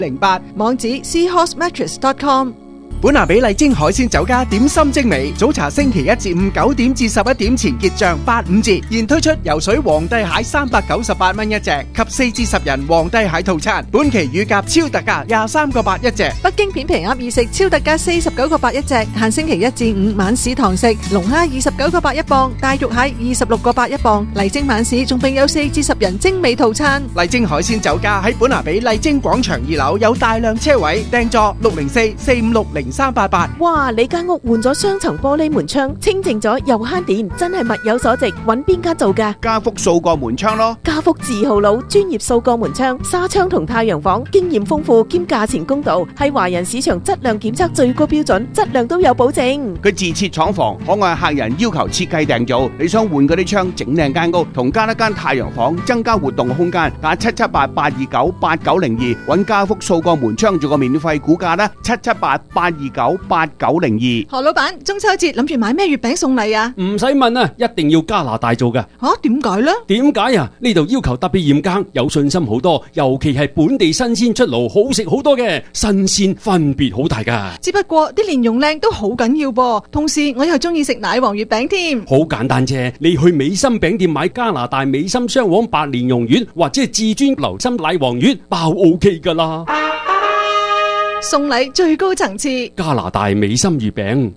08，網址 seahorsemattress.com。 本拿比麗晶海鮮酒家點心精美，早茶星期一至五9點至11點前結賬85折，現推出游水皇帝蟹398蚊一隻及4至10人皇帝蟹套餐，本期乳鴿超特價23個8一隻， 北京片皮鴨易食超特價49個8一隻，限星期一至五晚市堂食，龍蝦29個8一磅，大肉蟹26個8一磅，麗晶晚市仲並有4至10人精美套餐。 麗晶海鮮酒家喺本拿比麗晶廣場2樓有大量車位，訂座604-456-0388。 哇！你間屋換咗雙層玻璃門窗，清淨咗又慳電，真係物有所值。揾邊間做㗎？ 家福數個門窗咯。 家福字號佬，專業數個門窗、紗窗同太陽房，經驗豐富兼價錢公道，係華人市場質量檢測最高標準，質量都有保證。 佢自設廠房，可按客人要求設計訂造。你想換嗰啲窗整靚間屋，同加一間太陽房，增加活動空間，打778-829-8902，揾家福數個門窗做個免費估價啦，778-829-8902。 何老闆，中秋節諗住買咩月餅送禮啊？ 唔使問啊，一定要加拿大做㗎。 點解呢？ 點解啊？呢度要求特別嚴格，有信心好多，尤其係本地新鮮出爐，好食好多嘅，新鮮分別好大㗎。 只不過啲蓮蓉靚都好緊要噃，同時我又中意食奶黃月餅添。 好簡單啫，你去美心餅店買加拿大美心雙黃白蓮蓉月，或者係至尊流心奶黃月，包 OK 㗎啦。 送禮最高層次， 加拿大美心月餅。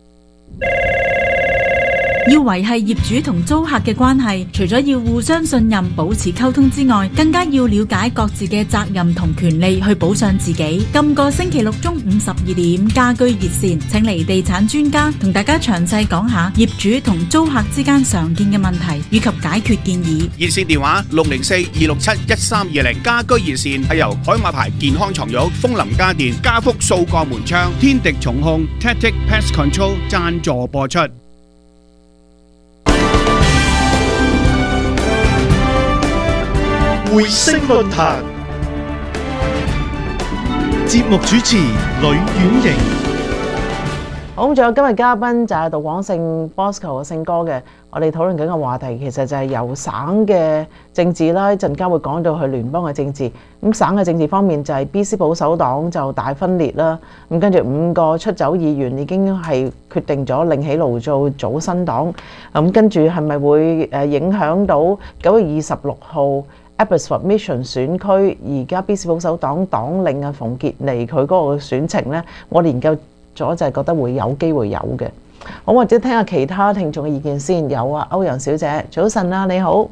要維繫業主同租客嘅關係，除咗要互相信任、保持溝通之外，更加要了解各自嘅責任同權利，去保障自己。今個星期六中午12點，家居熱線，請嚟地產專家同大家詳細講下業主同租客之間常見嘅問題以及解決建議。 熱線電話604-267-1320，家居熱線係由海馬牌健康床褥、楓林家電、家福數個門窗、天敵重控、Tactic Pest Control 贊助播出。 匯聲論壇節目主持呂婉瑩。 好，咁仲有今日嘉賓就係杜廣勝 Bosco 嘅勝哥嘅。我哋討論緊嘅話題其實就係由省嘅政治啦，一陣間會講到去聯邦嘅政治。咁省嘅政治方面就係 BC 保守黨就大分裂啦。咁跟住5個出走議員已經係決定咗另起爐灶組新黨。咁跟住係咪會影響到9月26號Abbotsford Mission 選區而家 BC 保守黨黨領啊馮傑尼佢嗰個選情呢？我研究咗就係覺得會有機會有嘅。好，或者聽下其他聽眾嘅意見先。有啊，歐陽小姐，早晨啊，你好。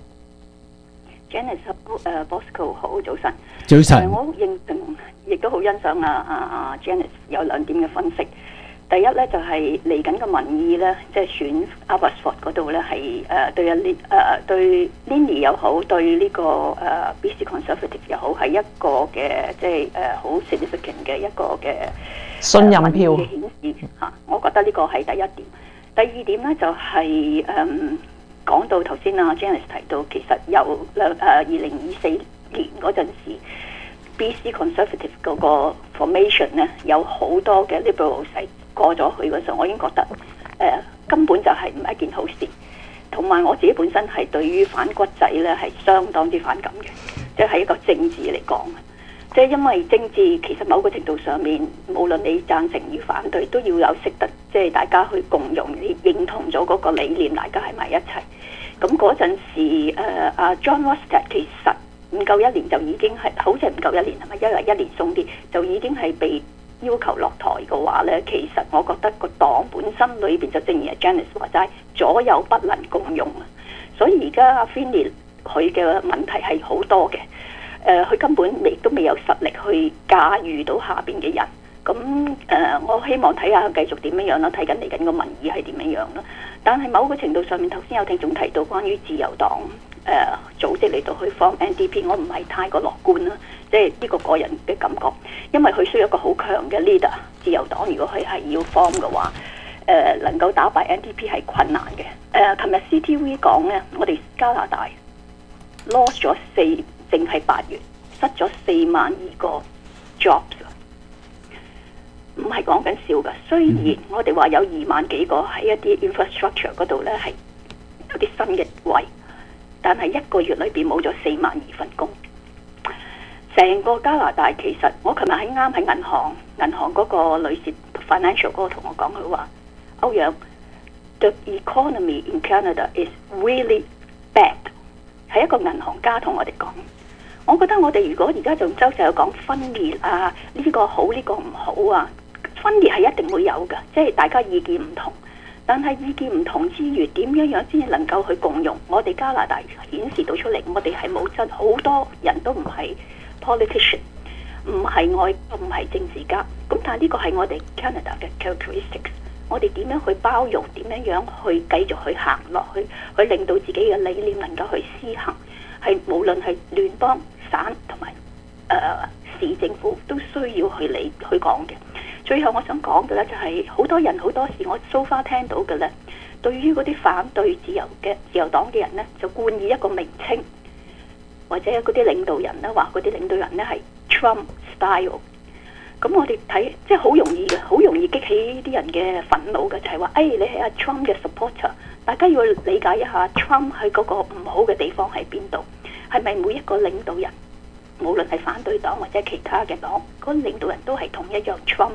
Janice Bosco 好，早晨。 早晨。 我認同，亦都好欣賞Janice 有2點嘅分析。第一咧就係嚟緊嘅民意咧，即係選 Abbotsford 嗰度咧係對 Lini 又好，對呢個BC Conservative 又好，係一個嘅即係好 significant 嘅一個嘅信任票嘅顯示嚇。我覺得呢個係第一點。第二點咧就係講到頭先Janice 提到，其實由2024年嗰陣時 BC Conservative 嗰個 formation 咧有好多嘅 Liberal 勢過咗去嗰時候，我已經覺得根本就係唔係一件好事。同埋我自己本身係對於反骨仔咧係相當之反感嘅，即係一個政治嚟講，即係因為政治其實某個程度上面，無論你贊成與反對，都要有識得即係大家去共融，你認同咗嗰個理念，大家喺埋一齊。咁嗰陣時John Westad 其實唔夠1年就已經係，好似唔夠1年係咪？因為1年鬆啲就已經係被要求落台嘅話呢，其實我覺得個黨本身裏邊就正如 Janice 話齋，左右不能共用啊。所以而家阿 Finley 佢嘅問題係好多嘅，佢根本都未有實力去駕馭到下邊嘅人。咁我希望睇下佢繼續點樣啦，睇緊嚟緊個民意係點樣啦。但係某個程度上面，頭先有聽眾提到關於自由黨組織嚟到去 form NDP， 我唔係太過樂觀啦，即係呢個個人嘅感覺，因為佢需要一個好強嘅 leader。自由黨如果佢係要 form 嘅話，能夠打敗 NDP 係困難嘅。琴日 CTV 講呢，我哋加拿大 lost 咗淨係8月失咗4萬2個 jobs， 唔係講緊少㗎。雖然我哋話有2萬幾個喺一啲 infrastructure 嗰度呢係有啲新嘅位，但係1個月裏邊冇咗4萬2份工。 成個加拿大其實我琴日喺銀行嗰個女士 financial 嗰個同我講，佢話歐陽 the economy in Canada is really bad， 係一個銀行家同我哋講。我覺得我哋如果而家仲周成日講分裂啊，呢個好呢個唔好啊，分裂係一定會有嘅，即係大家意見唔同。但係意見唔同之餘，點樣先至能夠去共融？我哋加拿大顯示到出嚟，我哋係冇真，好多人都唔係 politician， 唔係唔係政治家。咁但係呢個係我哋 Canada 嘅 characteristics。我哋點樣去包容？點樣去繼續去行落去，去令到自己嘅理念能夠去施行？係無論係聯邦、省同埋市政府都需要去講嘅。最後我想講嘅咧就係好多人好多時我 so far 聽到嘅咧，對於嗰啲反對自由黨嘅人咧，就冠以一個名稱，或者嗰啲領導人咧話嗰啲領導人咧係 Trump style。咁我哋睇即係好容易嘅，好容易激起啲人嘅憤怒嘅，就係話，你係阿 Trump 嘅 supporter， 大家要理解一下 Trump 喺嗰個唔好嘅地方喺邊度，係咪每一個領導人，無論係反對黨或者其他嘅黨，嗰個領導人都係同一樣 Trump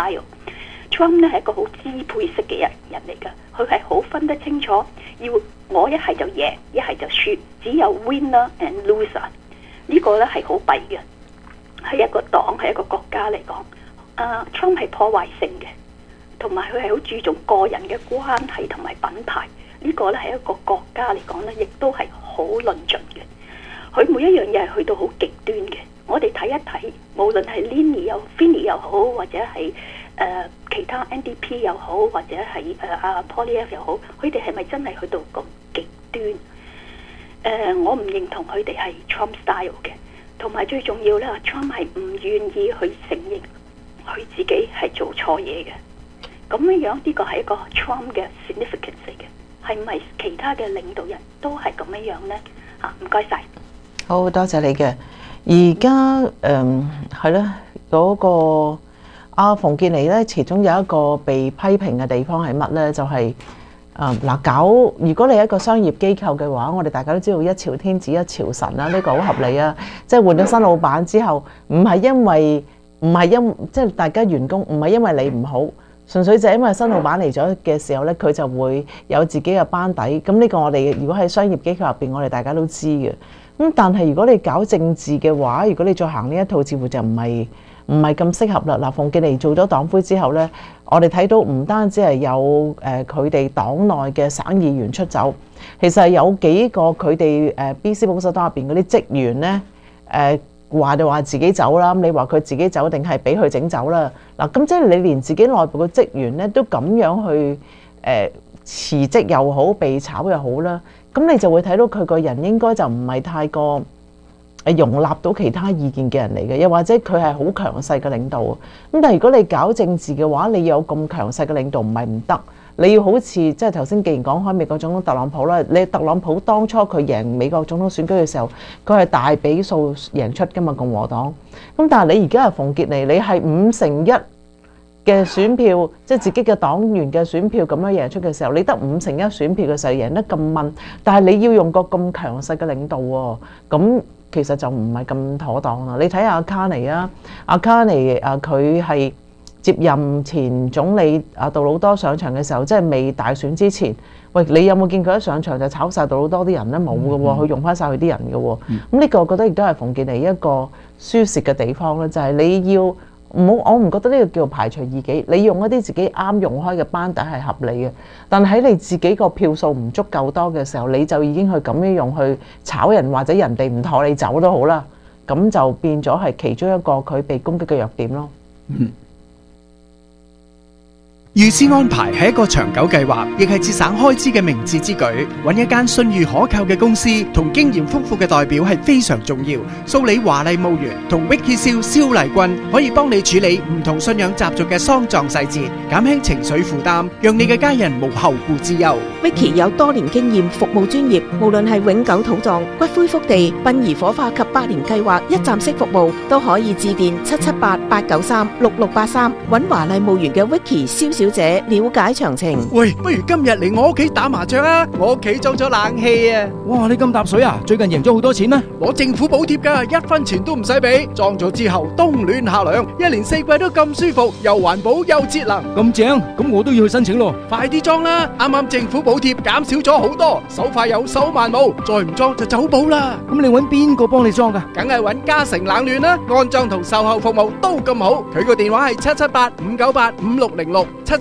style。Trump 咧係一個好支配式嘅人嚟嘅，佢係好分得清楚，要我一係就贏，一係就輸，只有 winner and loser。呢個咧係好弊嘅。係一個黨，係一個國家嚟講，Trump 係破壞性嘅，同埋佢係好注重個人嘅關係同埋品牌。呢個咧係一個國家嚟講咧，亦都係好論盡嘅。佢每一樣嘢係去到好極端嘅。我哋睇一睇，無論係 Finnie 又好，或者係其他 NDP 又好，或者係Poilievre 又好，佢哋係咪真係去到咁極端？我唔認同佢哋係 Trump style 嘅。同埋最重要咧 ，Trump 係唔願意去承認佢自己係做錯嘢嘅。咁樣呢個係一個 Trump 嘅 significance 嚟嘅，係咪其他嘅領導人都係咁樣呢？唔該晒。 好多謝你嘅。而家係啦，嗰個阿馮健妮咧，其中有一個被批評嘅地方係乜咧？就係如果你係一個商業機構嘅話，我哋大家都知道一朝天子一朝臣啦，呢個好合理啊。即係換咗新老闆之後，唔係因即係大家員工唔係因為你唔好，純粹就係因為新老闆嚟咗嘅時候咧，佢就會有自己嘅班底。咁呢個我哋如果喺商業機構入邊，我哋大家都知嘅。咁但係如果你搞政治嘅話，如果你再行呢一套，似乎就唔係咁適合啦。馮健妮做咗黨魁之後呢，我哋睇到唔單止係有佢哋黨內嘅省議員出走，其實係有幾個佢哋BC 保守黨入邊嗰啲職員呢，話就話自己走啦。咁你話佢自己走定係俾佢整走啦？嗱，咁即係你連自己內部嘅職員呢都咁樣去辭職又好，被炒又好啦。咁你就會睇到佢個人應該就唔係太過容納到其他意見嘅人嚟嘅，又或者佢係好強勢嘅領導。咁但係如果你搞政治嘅話，你有咁強勢嘅領導唔係唔得，你要好似即係頭先既然講開美國總統特朗普啦，你特朗普當初佢贏美國總統選舉嘅時候，佢係大比數贏出㗎嘛，共和黨。咁但係你而家係馮健妮，你係5成1嘅選票，即係自己嘅黨員嘅選票咁樣贏出嘅時候，你得5成1選票嘅時候贏得咁問，但係你要用個咁強勢嘅領導喎，咁其實就唔係咁妥當啦。你睇下阿卡尼啊，阿卡尼佢係接任前總理杜魯多上場嘅時候，即係未大選之前，喂，你有冇見佢一上場就炒晒杜魯多啲人咧？冇嘅喎，佢用翻晒佢啲人嘅喎。咁呢個我覺得亦都係馮健妮一個輸蝕嘅地方咧，就係你要。我唔覺得呢個叫排除異己，你用一啲自己啱用開嘅班底係合理嘅，但喺你自己個票數唔足夠多嘅時候，你就已經去咁樣用去炒人，或者人哋唔妥你走都好啦，咁就變咗係其中一個佢被攻擊嘅弱點咯。 預先安排係一個長久計劃，亦係節省開支嘅明智之舉。揾一間信譽可靠嘅公司同經驗豐富嘅代表係非常重要。蘇里華麗墓園同 Vicky 蕭麗君可以幫你處理唔同信仰習俗嘅喪葬細節，減輕情緒負擔，讓你嘅家人無後顧之憂。 Vicky 有多年經驗，服務專業，無論係永久土葬、骨灰福地、殯儀火化及百年計劃一站式服務，都可以致電778-893-6683，揾華麗墓園嘅 Vicky蕭小小姐了解詳情。 喂，不如今日嚟我屋企打麻雀啊！我屋企裝咗冷氣啊！ 哇，你咁搭水啊？最近贏咗好多錢啊？ 攞政府補貼㗎，1分錢都唔使俾。裝咗之後冬暖夏涼，1年4季都咁舒服，又環保又節能。 咁正，咁我都要去申請咯。 快啲裝啦！啱啱政府補貼減少咗好多，手快有手慢冇，再唔裝就走寶啦。 咁你揾邊個幫你裝㗎？ 梗係揾嘉誠冷暖啦，安裝同售後服務都咁好。佢個電話係778-598-5606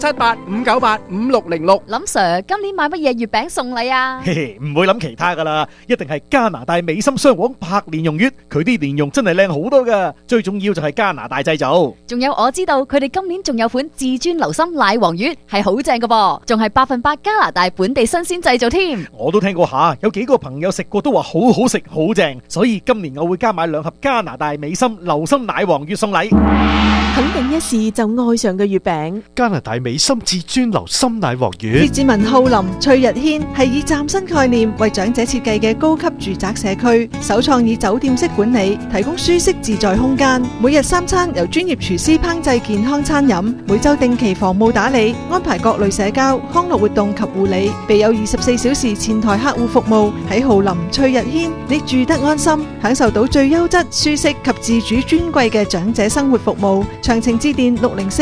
778-598-5606。 林 Sir， 今年買乜嘢月餅送禮啊？ 嘿嘿，唔會諗其他噶啦，一定係加拿大美心雙黃柏蓮蓉月，佢啲蓮蓉真係靚好多噶，最重要就係加拿大製造。 仲有我知道佢哋今年仲有款至尊流心奶黃月，係好正噶噃，仲係100%加拿大本地新鮮製造添。 我都聽過下，有幾個朋友食過都話好好食，好正，所以今年我會加買2盒加拿大美心流心奶黃月送禮。 肯定一試就愛上嘅月餅， 加拿大美心至尊流心奶黃月。 列治文浩林翠日軒係以嶄新概念為長者設計嘅高級住宅社區，首創以酒店式管理，提供舒適自在空間。每日3餐由專業廚師烹製健康餐飲，每週定期房務打理，安排各類社交、康樂活動及護理，備有24小時前台客戶服務。喺浩林翠日軒，你住得安心，享受到最優質、舒適及自主尊貴嘅長者生活服務。詳情致電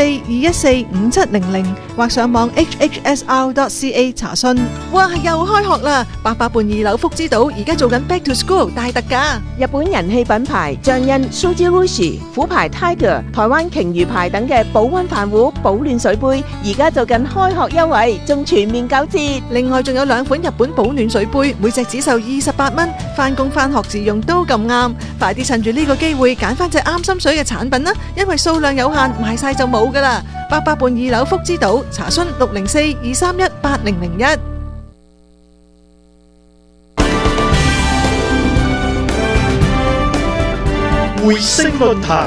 604-214-5700或上網 hhsr.ca 查詢。哇，又開學啦！88伴2樓福之島而家做緊 Back to School 大特價， 日本人氣品牌象印 Sujirushi、虎牌 Tiger、台灣鯨魚牌等嘅保溫飯壺、保暖水杯，而家做緊開學優惠，仲全面9折。 另外仲有2款日本保暖水杯，每隻只售28蚊，返工返學自用都咁啱。快啲趁住呢個機會揀翻隻啱心水嘅產品啦，因為數量有限，賣晒就冇噶啦。88伴2樓福之島，查詢604-231-8001。 匯星論壇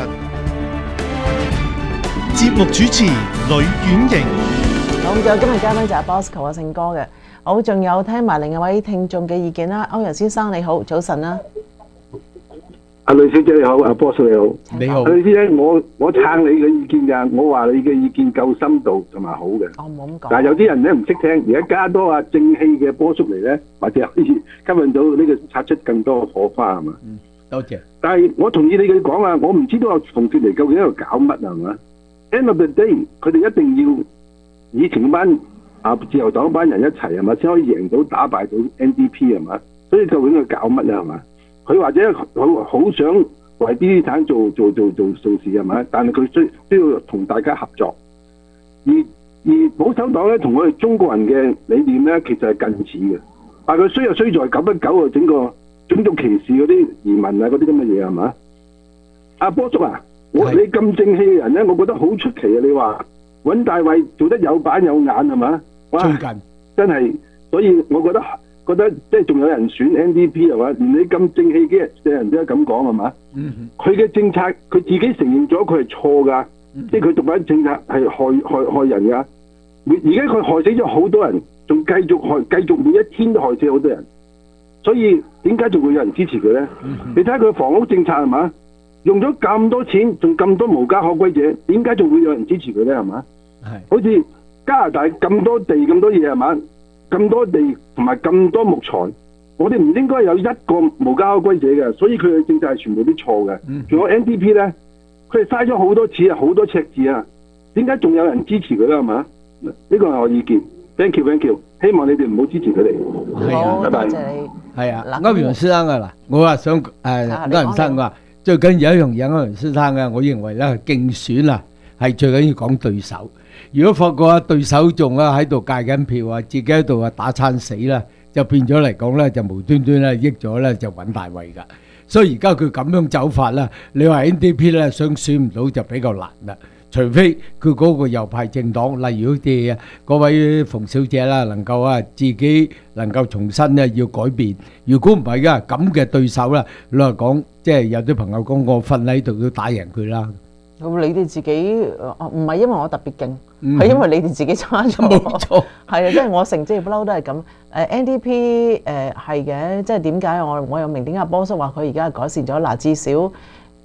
節目主持呂婉瑩。 好，咁就今日嘉賓就係 Bosco 阿勝哥嘅。好，仲有聽埋另一位聽眾嘅意見啦。歐陽先生你好，早晨啦。 阿呂小姐你好，阿 Boss 你好， 你好。 呂小姐，我撐你嘅意見㗎，我話你嘅意見夠深度同埋好嘅。 我唔好咁講。 但係有啲人咧唔識聽，而家加多正氣嘅波叔嚟咧，或者可以吸引到呢個擦出更多火花係嘛？ 多謝。 但係我同意你嘅講啊，我唔知道阿馮雪妮究竟喺度搞乜啊係嘛 ？End of the day， 佢哋一定要以前嗰班自由黨班人一齊係嘛，先可以贏到打敗到 NDP 係嘛？所以究竟佢搞乜啊係嘛？佢或者好想為邊啲省做事係咪？但係佢需要同大家合作。而保守黨咧，同我哋中國人嘅理念咧，其實係近似嘅。但係佢衰就衰在919啊，整個種族歧視嗰啲移民啊，嗰啲咁嘅嘢係嘛？阿波叔啊，你咁正氣嘅人咧，我覺得好出奇啊！你話尹大衛做得有板有眼係嘛？哇，最近真係，所以我覺得即係仲有人選 NDP 係嘛？連你咁正氣嘅人都係咁講係嘛？佢嘅政策佢自己承認咗佢係錯㗎，即係佢獨立政策係害人㗎。而家佢害死咗好多人，仲繼續每一天都害死好多人。所以點解仲會有人支持佢咧？你睇下佢房屋政策係嘛？用咗咁多錢，仲咁多無家可歸者，點解仲會有人支持佢咧？係嘛？好似加拿大咁多地咁多嘢係嘛？咁多地同埋咁多木材，我哋唔應該有一個無家可歸者嘅，所以佢嘅政策係全部都錯嘅。仲有 NDP 咧，佢係嘥咗好多次啊，好多赤字啊，點解仲有人支持佢咧？係嘛？呢個係我意見。Thank you，希望你哋唔好支持佢哋。 好， 拜拜。 多謝你。 係啊，歐陽先生啊嗱，我話想歐陽生話最緊要一樣嘢，歐陽先生啊，我認為咧競選啊係最緊要講對手。如果發覺對手仲喺度戒緊票啊，自己喺度打餐死啦，就變咗嚟講咧，就無端端咧益咗咧就揾大位噶。所以而家佢咁樣走法啦，你話 NDP 咧想選唔到就比較難啦。除非佢嗰個右派政黨，例如好似嗰位馮小姐啦，能夠自己能夠重新咧要改變。如果唔係噶咁嘅對手啦，老實講，即係有啲朋友講我瞓喺度都打贏佢啦。 咁你哋自己唔係因為我特別勁，係因為你哋自己差咗。冇錯，係啊，即係我成績不嬲都係咁。NDP 係嘅，即係點解我又明點解波叔話佢而家改善咗嗱，至少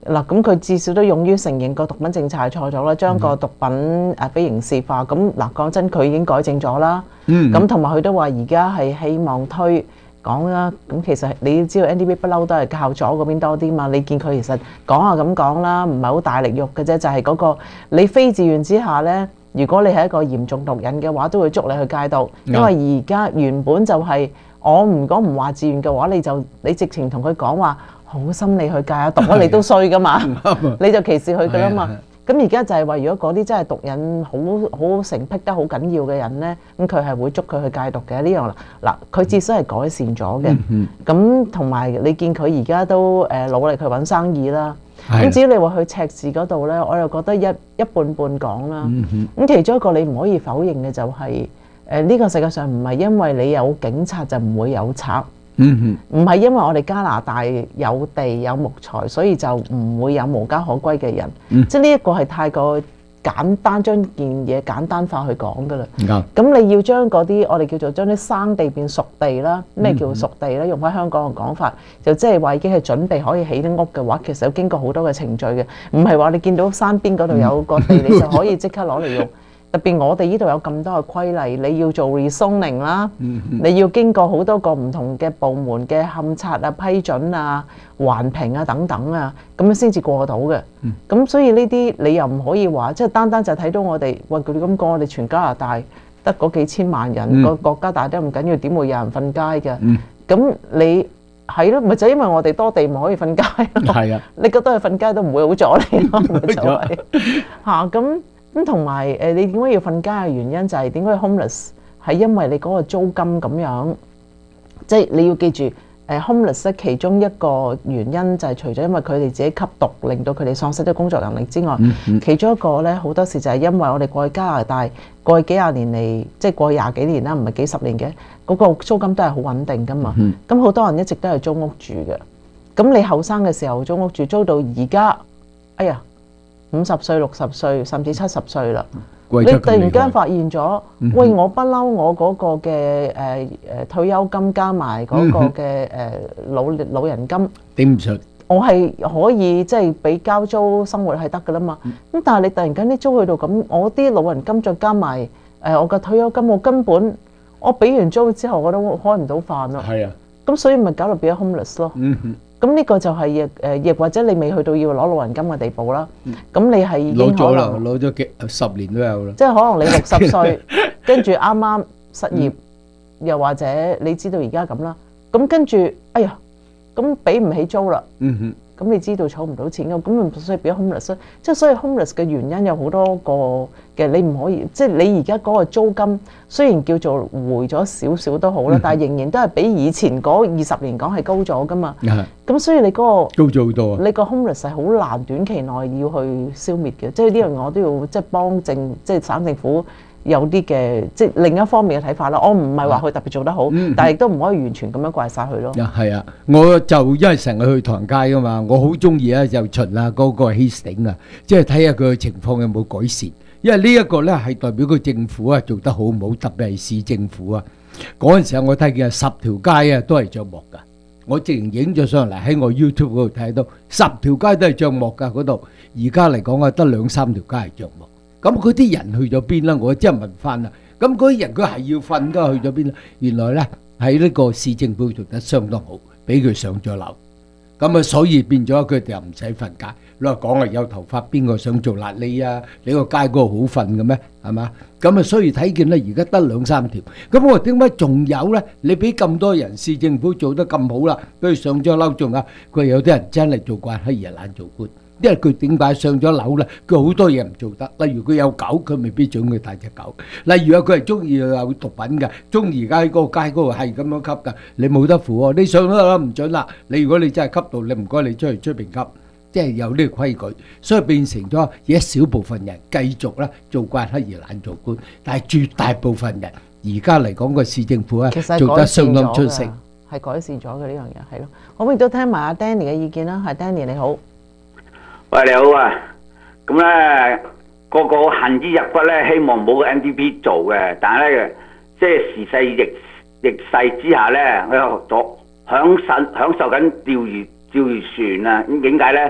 嗱，咁佢至少都勇於承認個毒品政策係錯咗啦，將個毒品非刑事化。咁嗱，講真，佢已經改正咗啦。咁同埋佢都話而家係希望推講啦。咁其實你要知道 NDP 不嬲都係靠左嗰邊多啲嘛。你見佢其實講下咁講啦，唔係好大力肉嘅啫，就係嗰個你非自願之下呢，如果你係一個嚴重毒癮嘅話，都會捉你去戒毒。因為而家原本就係我如果唔話自願嘅話，你直情同佢講話。好心你去戒下毒，你都衰噶嘛，你就歧視佢噶啦嘛。咁而家就係話，如果嗰啲真係毒癮好成癖得好緊要嘅人呢，咁佢係會捉佢去戒毒嘅呢樣嗱，佢至少係改善咗嘅。咁同埋你見佢而家都努力去揾生意啦。咁至於你話去赤字嗰度呢，我又覺得一半半講啦。咁其中一個你唔可以否認嘅就係呢個世界上唔係因為你有警察就唔會有賊。唔係因為我哋加拿大有地有木材，所以就唔會有無家可歸嘅人。即係呢一個係太過簡單，將件嘢簡單化去講噶啦。咁你要將嗰啲我哋叫做將啲生地變熟地啦。咩叫熟地咧？用翻香港嘅講法，就即係話已經係準備可以起啲屋嘅話，其實有經過好多嘅程序嘅，唔係話你見到山邊嗰度有個地，你就可以即刻攞嚟用。特別我哋呢度有咁多嘅規例，你要做 rezoning 啦，你要經過好多個唔同嘅部門嘅勘察啊、批准啊、環評啊等等啊，咁樣先至過到嘅。咁所以呢啲你又唔可以話，即係單單就睇到我哋，喂佢哋咁講，我哋全加拿大得嗰幾千萬人，個國家大得唔緊要，點會有人瞓街嘅？咁你係咯，咪就因為我哋多地唔可以瞓街咯。係啊，你覺得佢瞓街都唔會好阻你咯，咪就係嚇咁同埋你點解要瞓街嘅原因就係點解 homeless 係因為你嗰個租金咁樣，即係你要記住homeless 咧其中一個原因就係除咗因為佢哋自己吸毒令到佢哋喪失咗工作能力之外，其中一個咧好多時就係因為我哋過去加拿大過去幾廿年嚟，即係過去20幾年啦，唔係幾十年嘅嗰個租金都係好穩定噶嘛。咁好多人一直都係租屋住嘅。咁你後生嘅時候租屋住，租到而家，哎呀〜50歲、60歲，甚至70歲啦。你突然間發現咗，喂，我不嬲，我嗰個嘅退休金加埋嗰個嘅老人金頂唔順， 我係可以即係俾交租生活係得噶啦嘛。咁但係你突然間啲租去到咁，我啲老人金再加埋我嘅退休金，我根本我俾完租之後，我都開唔到飯咯。係啊，咁所以咪搞到變咗 homeless 咯。咁呢個就係亦或者你未去到要攞老人金嘅地步啦。咁你係已經可能攞咗10年都有啦。 即係可能你60歲，跟住啱啱失業，又或者你知道而家咁啦。咁跟住，哎呀，咁俾唔起租啦。咁你知道儲唔到錢嘅，咁所以變咗 homeless。即係所以 homeless 嘅原因有好多個嘅，你唔可以即係你而家嗰個租金雖然叫做回咗少少都好啦，但係仍然都係比以前嗰20年講係高咗噶嘛。咁所以你嗰個高咗好多啊！ 你個 homeless 係好難短期內要去消滅嘅，即係呢樣我都要即係幫即係省政府有啲嘅即係另一方面嘅睇法啦。我唔係話佢特別做得好，但係亦都唔可以完全咁樣怪晒佢咯。 係啊，我就因為成日去唐人街噶嘛，我好中意咧就巡下嗰個 Hastings啊，即係睇下佢嘅情況有冇改善。因為呢一個咧係代表個政府啊做得好唔好，特別係市政府啊。嗰陣時候我睇見10條街啊都係帳幕㗎，我直情影咗上嚟喺我 YouTube 嗰度睇到10條街都係帳幕㗎嗰度。而家嚟講啊，得2-3條街係帳幕。咁嗰啲人去咗邊啦？我真係問翻啦。咁嗰啲人佢係要瞓㗎，去咗邊啦？原來咧喺呢個市政府做得相當好，俾佢上咗樓。咁啊，所以變咗佢哋又唔使瞓街。你話講啊，有頭髮邊個想做癩痢啊？你個街嗰度好瞓嘅咩？係嘛？咁啊，所以睇見咧，而家得2-3條。咁我點解仲有咧？你俾咁多人，市政府做得咁好啦，俾佢上咗樓，仲有佢有啲人真係做慣閪夜懶做官。因為佢點解上咗樓咧？佢好多嘢唔做得，例如佢有狗，佢未必準佢帶隻狗。例如啊，佢係中意有毒品嘅，中意而家喺嗰個街嗰度係咁樣吸㗎，你冇得扶喎。你上咗樓唔準啦。你如果你真係吸到，你唔該你出邊吸，即係有呢個規矩，所以變成咗一小部分人繼續咧做慣黑夜懶做官，但係絕大部分人而家嚟講個市政府咧做得相當出色， 係改善咗嘅呢樣嘢係咯。可唔可以都聽埋阿 Danny 嘅意見啦？係 Danny 你好。 喂，你好啊！咁咧，個恨之入骨咧，希望冇個 NDP 做嘅，但係咧，即係時勢逆勢之下咧，佢享受緊釣魚船啊！咁點解咧？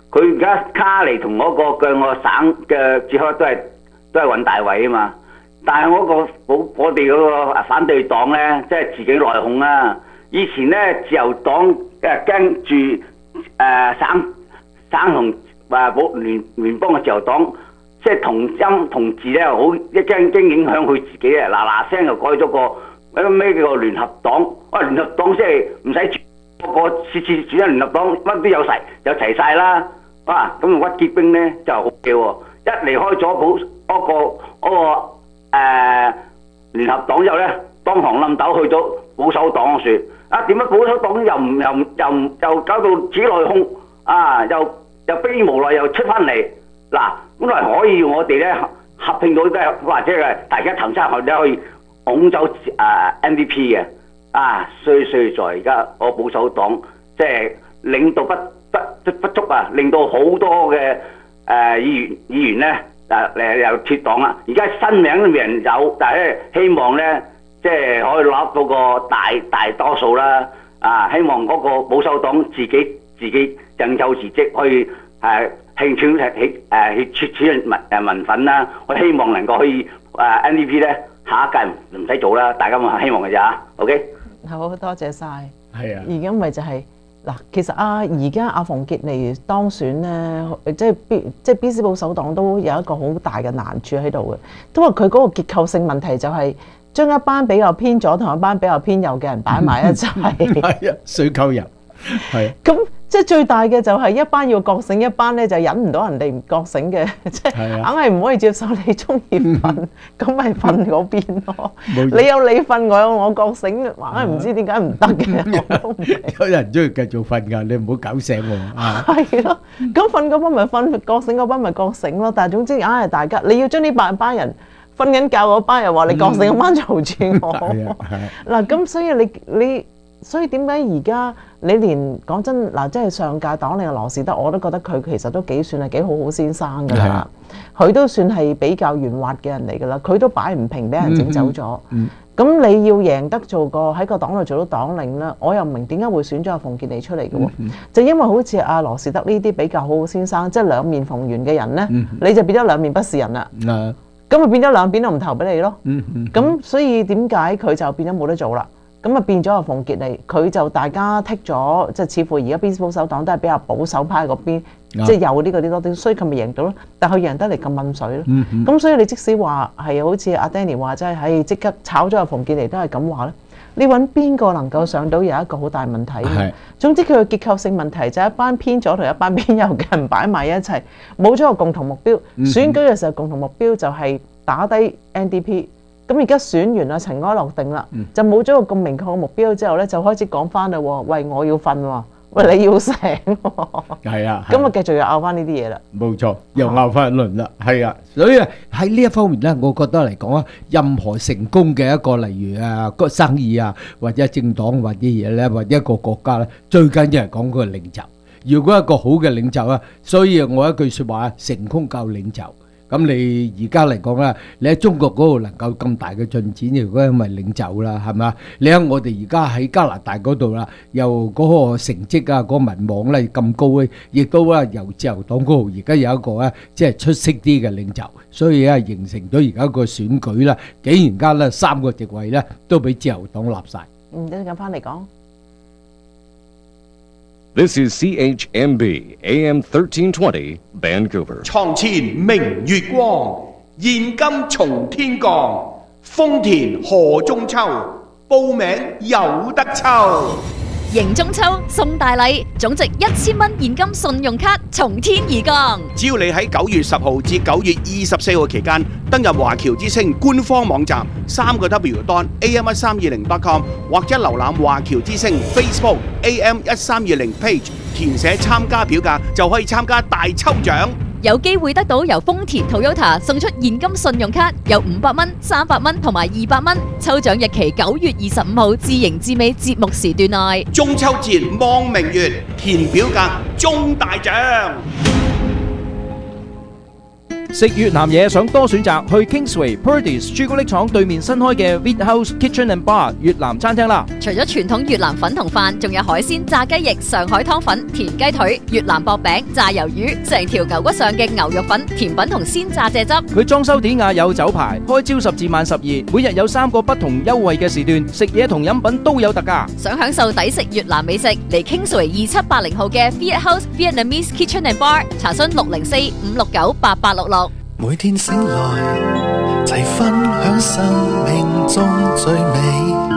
佢而家卡尼同嗰個嘅我省嘅主席都係揾大位啊嘛。但係我哋嗰個反對黨咧，即係自己內訌啦。以前咧自由黨驚住省同聯邦嘅自由黨，即係同音同字咧，好一驚影響佢自己啊！嗱聲就改咗個咩叫聯合黨？聯合黨即係唔使個次轉咗聯合黨，乜都有齊晒啦。哇！咁用屈結兵咧就好嘅喎，一離開咗嗰個聯合黨之後咧，當堂冧豆去咗保守黨嗰處。點解保守黨又搞到自己內訌啊？又迫於無奈又出翻嚟嗱，本來可以我哋咧合併到都係或者係大家投差學咧可以拱走MVP 嘅衰在而家我保守黨即係領導不足啊，令到好多嘅議員咧又脱黨啦。而家新名都未人有，但係咧希望咧即係可以攞到個大多數啦。希望嗰個保守黨自己認就辭職，可以興取民憤啦。我希望能夠可以NDP 咧下一屆唔使做啦，大家咪希望嘅咋 ？OK， 好多謝晒。 係啊， 而家咪就係、嗱，其實而家阿馮傑尼當選咧，即係 BC 保守黨都有一個好大嘅難處喺度嘅，都話佢嗰個結構性問題就係將一班比較偏左同一班比較偏右嘅人擺埋一齊。 係啊，水溝人係。 咁即係最大嘅就係一班要覺醒，一班咧就忍唔到人哋唔覺醒嘅，即係硬係唔可以接受你中意瞓，咁咪瞓嗰邊咯。你有你瞓，我有我覺醒，硬係唔知點解唔得嘅。 有人中意繼續瞓㗎，你唔好搞醒我啊！ 係咯，咁瞓嗰班咪瞓，覺醒嗰班咪覺醒咯。但係總之硬係大家，你要將呢班人瞓緊覺嗰班又話你覺醒嗰班嘈住我。嗱，咁所以你。所以點解而家你連講真嗱，即係上屆黨領嘅羅士德，我都覺得佢其實都算係幾好先生㗎啦。佢都算係比較圓滑嘅人嚟㗎啦。佢都擺唔平，俾人整走咗。咁你要贏得做個喺個黨度做到黨領啦，我又唔明點解會選咗阿馮傑尼出嚟嘅喎？就因為好似阿羅士德呢啲比較好先生，即係兩面逢源嘅人咧，你就變咗兩面不是人啦。咁咪變咗兩邊都唔投俾你咯。咁所以點解佢就變咗冇得做啦？咁啊變咗阿馮傑尼，佢就大家剔咗，即係似乎而家 BC 保守黨都係比較保守派嗰邊，即係有呢個啲多啲，所以佢咪贏到咯。但佢贏得嚟咁濛水咯。咁所以你即使話係好似阿 Danny 話齋，係即刻炒咗阿馮傑尼都係咁話咧。你揾邊個能夠上到有一個好大問題？總之佢嘅結構性問題就係一班偏左同一班偏右嘅人擺埋一齊，冇咗個共同目標。選舉嘅時候共同目標就係打低 NDP。咁而家選完啦，塵埃落定啦，就冇咗個咁明確嘅目標之後咧，就開始講翻啦喎，喂，我要瞓喎，喂，你要醒喎， 係啊， 咁啊繼續又拗翻呢啲嘢啦， 冇錯，又拗翻一輪啦，係啊，所以喺呢一方面咧，我覺得嚟講啊，任何成功嘅一個例如個生意啊，或者政黨或者嘢咧，或者一個國家咧，最緊要係講個領袖。如果一個好嘅領袖啊，所以我一句説話，成功靠領袖。咁你而家嚟講啦，你喺中國嗰度能夠咁大嘅進展，如果因為領袖啦，係咪？你喺我哋而家喺加拿大嗰度啦，又嗰個成績啊，嗰個民望咧咁高咧，亦都啊由自由黨嗰度而家有一個咧，即係出色啲嘅領袖，所以咧形成咗而家個選舉啦，竟然間咧3個席位咧都俾自由黨立晒。 一陣間翻嚟講。 This is CHMB AM 1320 Vancouver。 床前明月光，現金從天降，豐田賀中秋，報名有得抽。 迎中秋送大禮，總值1000蚊現金信用卡從天而降。 只要你喺9月10號至9月24號期間登入華僑之星官方網站3w.am1320.com 或者瀏覽華僑之星 Facebook AM1320 page， 填寫參加表格就可以參加大抽獎。 有機會得到由豐田 Toyota 送出現金信用卡，有500蚊、300蚊同埋200蚊。抽獎日期9月25號至迎至尾節目時段內。 中秋節望明月，填表格中大獎。 食越南嘢想多選擇，去 Kingsway Purdey's 朱古力廠對面新開嘅 Wheat House Kitchen and Bar 越南餐廳啦。 除咗傳統越南粉同飯，仲有海鮮、炸雞翼、上海湯粉、田雞腿、越南薄餅、炸魷魚，成條牛骨上嘅牛肉粉、甜品同鮮炸蔗汁。 佢裝修典雅有酒牌，開朝10至晚12，每日有3個不同優惠嘅時段，食嘢同飲品都有特價。 想享受抵食越南美食，嚟 Kingsway 2780號嘅 Wheat House Vietnamese Kitchen and Bar， 查詢604-569-8866。 每天醒來，齊分享生命中最美。